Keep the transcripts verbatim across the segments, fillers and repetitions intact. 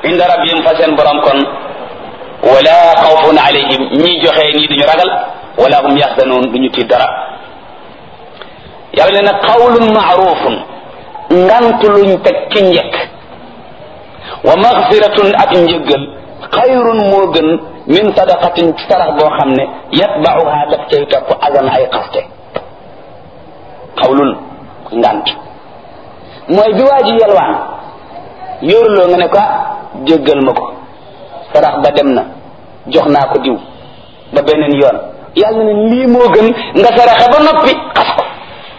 inda rabbihim fa seen borom kon wala xawfun alayhim ñi joxe nii duñu ragal wala hum yaxzanun duñu tiit dara. yàlla ne nag qawlun maarufun ngant luñ teg ci njëkk wa magfiratun ak njëggal xayrun moo gën min sadaqatin sarax boo xam ne yatba'uha daf cay topp azan ay xaste. xawlun ngant mooy bi waa ji yelwaan yóoruloo nga ne ko jéggal ma ko sarax ba dem na jox naa ko diw ba beneen yoon yàlla ne lii moo gën nga saraxe ba noppi xas ko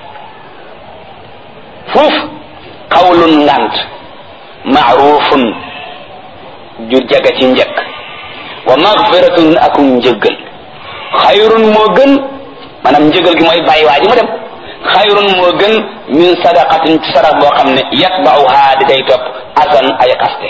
fuuf. xawlun ngant maarufun ju jaga ci njëkk wa magfiratun akum njëggal xayrun moo gën maanaam njëggal gi mooy bàyyi waa ji mu dem xayrun moo gën min sadaqatin ci sarax boo xam ne yatba'uha di day topp asan ay xaste.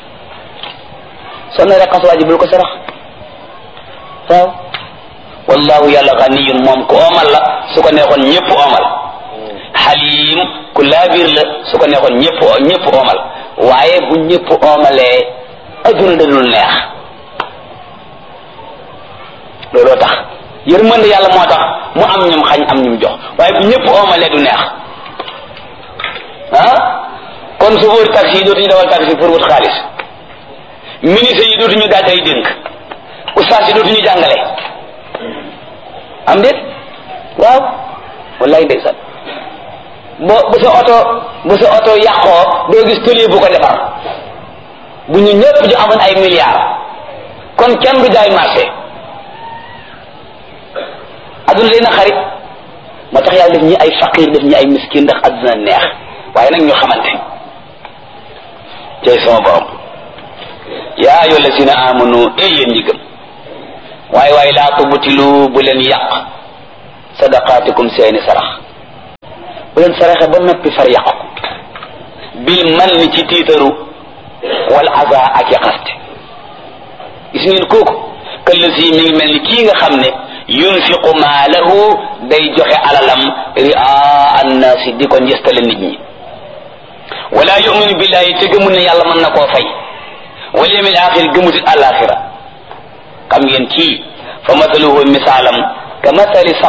soo naree xas waa ji bul ko sarax waaw wallahu yàlla ganiyun moom ku oomal la su ko neexoon ñëpp oomal xalim ku laabir la su ko neexoon ñëpp ñëpp oomal waaye bu ñëpp oomalee adduna dadul neex looloo tax yërmande yàlla moo tax mu am ñum xañ am ñum jox waaye bu ñëpp oomalee du neex ah kon chauffeur taxi yi dootuñu dawal taxi pour wut xaalis ministre yi dootuñu daaj ay dénk ustaas yi dootuñu jàngale am déet waaw wallaay ndeysaan bo bu sa oto bu sa oto yàqoo doo gis tëli bu ko defar bu ñu ñëpp ñu amoon ay milliards kon kenn du jaay marché adduna day na xarit moo tax yàlla def ñi ay faqir def ñi ay miskin ndax adduna neex waaye nag ñu xamante cay sama borom yaa ayyuha allazina amanu e yéen ñi gëm waaye waaye laa tubtilu bu leen yàq sadaqaatikum seeni sarax bu leen saraxe ba noppi far yàq ko bil man ni ci tiitaru wal aza ak i xaste gis ngeen kooku këllësi mi ngi mel ni kii nga xam ne yunfiqu maalahu day joxe alalam riaa annaasi di ko njëstale nit ñi wala yuminu billahi te gëmul ne yàlla mën na koo fay wal yawmil axir gëmutit alaxira xam ngeen kii fa masaluhu misaalam ka masali